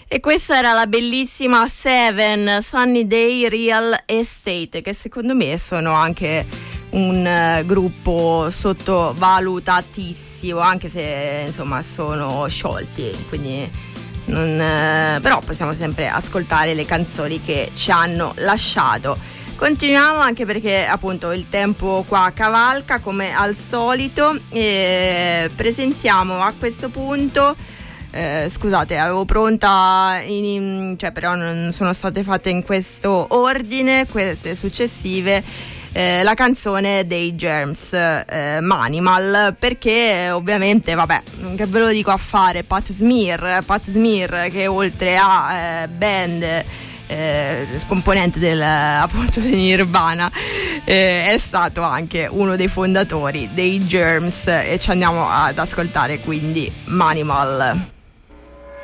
E questa era la bellissima Seven, Sunny Day Real Estate, che secondo me sono anche un gruppo sottovalutatissimo, anche se insomma sono sciolti, quindi però possiamo sempre ascoltare le canzoni che ci hanno lasciato. Continuiamo, anche perché appunto il tempo qua cavalca come al solito, e presentiamo a questo punto scusate, avevo pronta però non sono state fatte in questo ordine queste successive, la canzone dei Germs, Manimal, perché ovviamente vabbè, che ve lo dico a fare, Pat Smear, che oltre a band componente appunto di Nirvana, è stato anche uno dei fondatori dei Germs, e ci andiamo ad ascoltare quindi Manimal.